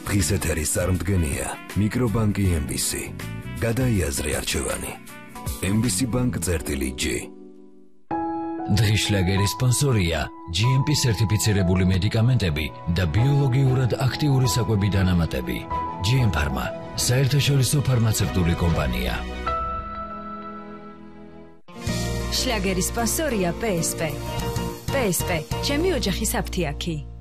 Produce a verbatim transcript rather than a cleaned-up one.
დღის ეთერის წარმდგენია მიკრობანკი ემ ბი სი. გადაიაზრე არჩევანი. ემ ბი სი ბანკ წერტილი G. დღის შლაგერის სპონსორია ჯი ემ პი სერტიფიცირებული მედიკამენტები და ბიოლოგიურად აქტიური საკვები დანამატები. ჯი ემ ფარმა, საერთაშორისო ფარმაცევტული კომპანია. შლაგერის სპონსორია პე ეს პე. პე ეს პე, ჩემი ოჯახის აფთიაქი.